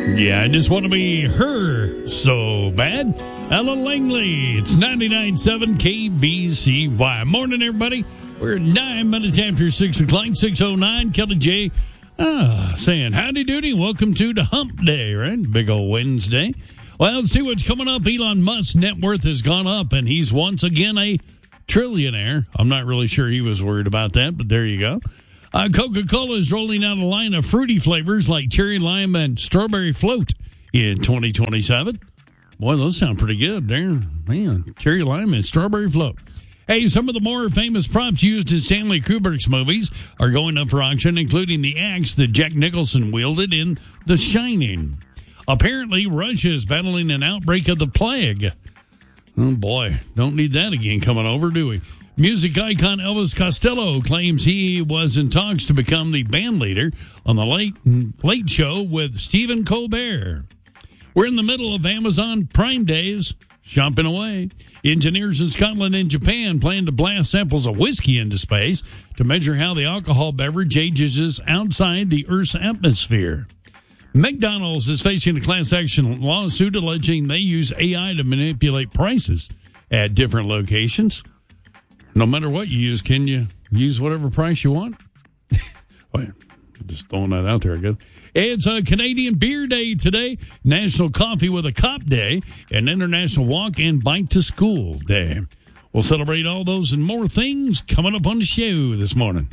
Yeah, I just want to be her so bad. Ella Langley. It's 99.7 KBCY. Morning, everybody. We're 9 minutes after 6 o'clock, 6:09. Kelly J. Saying howdy doody. Welcome to the hump day, right? Big old Wednesday. Well, let's see what's coming up. Elon Musk's net worth has gone up, and he's once again a trillionaire. I'm not really sure he was worried about that, but there you go. Coca-Cola is rolling out a line of fruity flavors like cherry, lime, and strawberry float in 2027. Boy, those sound pretty good there. Man, cherry, lime, and strawberry float. Hey, some of the more famous props used in Stanley Kubrick's movies are going up for auction, including the axe that Jack Nicholson wielded in The Shining. Apparently, Russia is battling an outbreak of the plague. Oh, boy, don't need that again coming over, do we? Music icon Elvis Costello claims he was in talks to become the band leader on the Late Show with Stephen Colbert. We're in the middle of Amazon Prime Days, shopping away. Engineers in Scotland and Japan plan to blast samples of whiskey into space to measure how the alcohol beverage ages outside the Earth's atmosphere. McDonald's is facing a class action lawsuit alleging they use AI to manipulate prices at different locations. No matter what you use, can you use whatever price you want? Well, just throwing that out there, I guess. It's a Canadian Beer Day today, National Coffee with a Cop Day, and International Walk and Bike to School Day. We'll celebrate all those and more things coming up on the show this morning.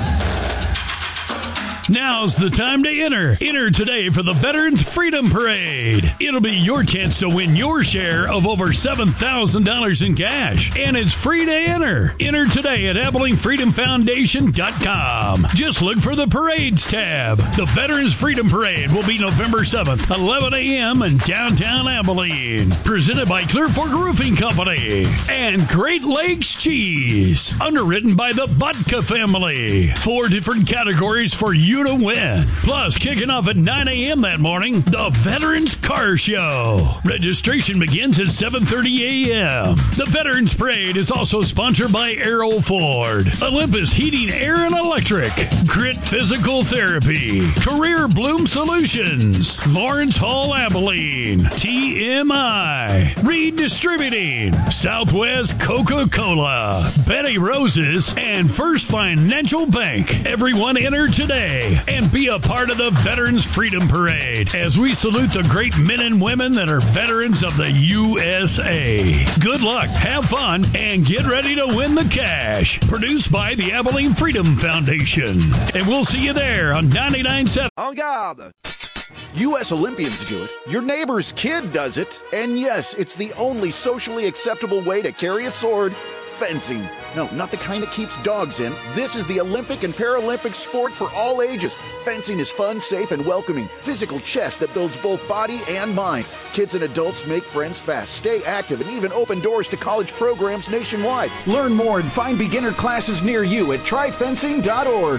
Now's the time to enter. Enter today for the Veterans Freedom Parade. It'll be your chance to win your share of over $7,000 in cash. And it's free to enter. Enter today at AbilingFreedomFoundation.com. Just look for the Parades tab. The Veterans Freedom Parade will be November 7th, 11 a.m. in downtown Abilene. Presented by Clear Fork Roofing Company and Great Lakes Cheese. Underwritten by the Butka family. 4 different categories for you to win. Plus, kicking off at 9 a.m. that morning, the Veterans Car Show. Registration begins at 7:30 a.m. The Veterans Parade is also sponsored by Aero Ford, Olympus Heating, Air and Electric, Grit Physical Therapy, Career Bloom Solutions, Lawrence Hall Abilene, TMI, Reed Distributing, Southwest Coca-Cola, Betty Roses, and First Financial Bank. Everyone enter today and be a part of the Veterans Freedom Parade as we salute the great men and women that are veterans of the USA. Good luck, have fun, and get ready to win the cash. Produced by the Abilene Freedom Foundation. And we'll see you there on 99.7. En garde! U.S. Olympians do it. Your neighbor's kid does it. And yes, it's the only socially acceptable way to carry a sword. Fencing. No, not the kind that keeps dogs in. This is the Olympic and Paralympic sport for all ages. Fencing is fun, safe, and welcoming. Physical chess that builds both body and mind. Kids and adults make friends fast, stay active, and even open doors to college programs nationwide. Learn more and find beginner classes near you at tryfencing.org.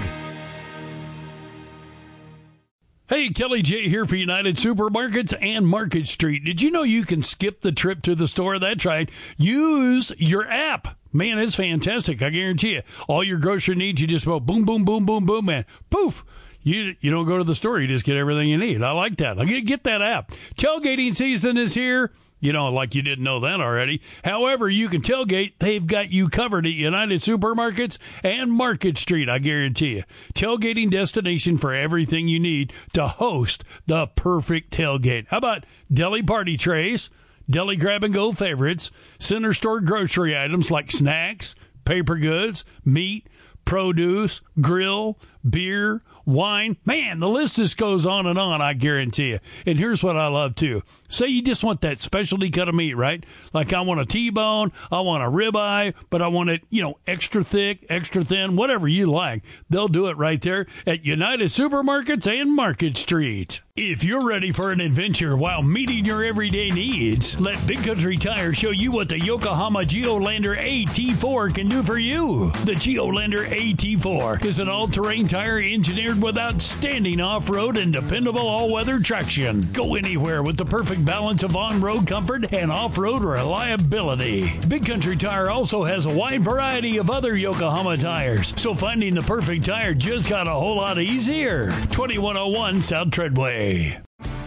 Hey, Kelly J here for United Supermarkets and Market Street. Did you know you can skip the trip to the store? That's right. Use your app. Man, it's fantastic. I guarantee you. All your grocery needs, you just go boom, boom, boom, boom, boom, man. Poof. You don't go to the store. You just get everything you need. I like that. Get that app. Tailgating season is here. You know, like you didn't know that already. However, you can tailgate. They've got you covered at United Supermarkets and Market Street, I guarantee you. Tailgating destination for everything you need to host the perfect tailgate. How about deli party trays, deli grab-and-go favorites, center store grocery items like snacks, paper goods, meat, produce, grill, beer, wine. Man, the list just goes on, I guarantee you. And here's what I love, too. Say you just want that specialty cut of meat, right? Like I want a T-bone, I want a ribeye, but I want it, extra thick, extra thin, whatever you like. They'll do it right there at United Supermarkets and Market Street. If you're ready for an adventure while meeting your everyday needs, let Big Country Tire show you what the Yokohama Geolandar AT4 can do for you. The Geolandar AT4 is an all-terrain tire engineered with outstanding off-road and dependable all-weather traction. Go anywhere with the perfect balance of on-road comfort and off-road reliability. Big Country Tire also has a wide variety of other Yokohama tires, so finding the perfect tire just got a whole lot easier. 2101 South Treadway.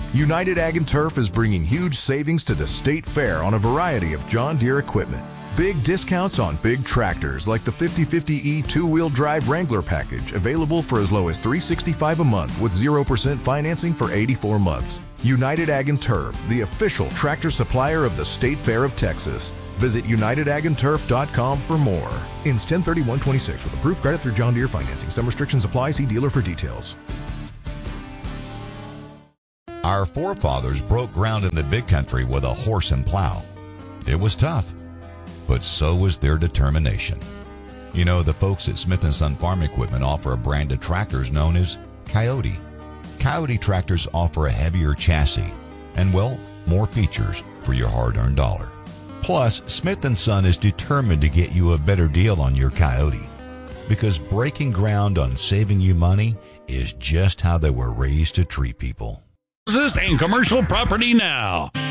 United Ag and Turf is bringing huge savings to the State Fair on a variety of John Deere equipment. Big discounts on big tractors like the 5050E two-wheel drive Wrangler package, available for as low as $365 a month with 0% financing for 84 months. United Ag and Turf, the official tractor supplier of the State Fair of Texas. Visit UnitedAgAndTurf.com for more. Ends 10/31/26 with approved credit through John Deere financing. Some restrictions apply. See dealer for details. Our forefathers broke ground in the big country with a horse and plow. It was tough, but so was their determination. You know, the folks at Smith & Son Farm Equipment offer a brand of tractors known as Coyote. Coyote tractors offer a heavier chassis and, well, more features for your hard-earned dollar. Plus, Smith & Son is determined to get you a better deal on your Coyote, because breaking ground on saving you money is just how they were raised to treat people. And commercial property now.